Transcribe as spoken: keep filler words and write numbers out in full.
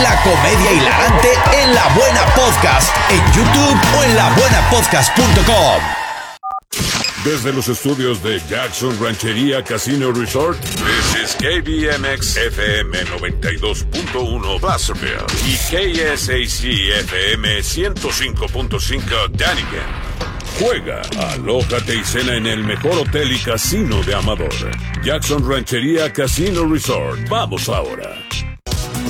La comedia hilarante en La Buena Podcast, en YouTube o en la buena podcast punto com. Desde los estudios de Jackson Ranchería Casino Resort, this is K B M X F M noventa y dos punto uno Placerville y K S A C F M ciento cinco punto cinco Dunnigan. Juega, alójate y cena en el mejor hotel y casino de Amador, Jackson Ranchería Casino Resort. Vamos ahora.